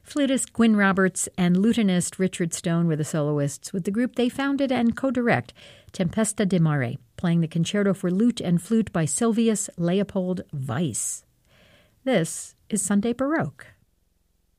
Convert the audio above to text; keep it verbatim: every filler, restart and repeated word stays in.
Flutist Gwyn Roberts and lutenist Richard Stone were the soloists with the group they founded and co-direct, Tempesta di Mare, playing the concerto for lute and flute by Silvius Leopold Weiss. This is Sunday Baroque.